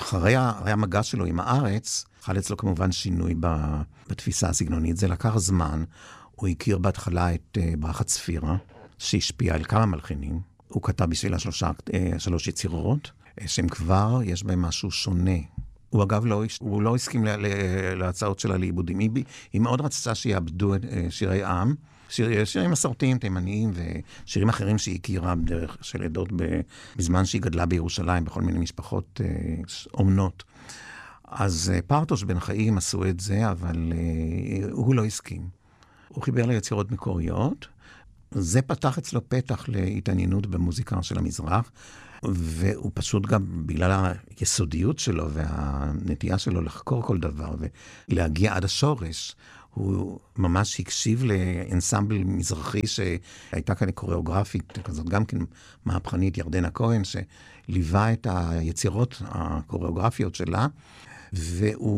אחרי המגע שלו עם הארץ, חל אצלו כמובן שינוי בתפיסה הסגנונית. זה לקח זמן. הוא הכיר בהתחלה את ברכה צפירה, שהשפיע על כמה מלחינים. הוא כתב בשבילה שלוש יצירות, שהם כבר, יש בהם משהו שונה. הוא אגב לא הסכים להצעות שלה לעיבודים. היא מאוד רצתה שיעבדו שירי עם, שירים מסורתיים, תימניים, ושירים אחרים שהיא הכירה בדרך של עדות בזמן שהיא גדלה בירושלים, בכל מיני משפחות אומנות. אז פרטוש בן חיים עשו את זה, אבל הוא לא הסכים. הוא חיבר ליצירות מקוריות, זה פתח אצלו פתח להתעניינות במוזיקה של המזרח, והוא פשוט גם בגלל היסודיות שלו והנטייה שלו לחקור כל דבר ולהגיע עד השורש, הוא ממש הקשיב לאנסמבל מזרחי שהייתה כאן קוריאוגרפית כזאת, גם כן מהפכנית, ירדנה כהן, שליווה את היצירות הקוריאוגרפיות שלה, והוא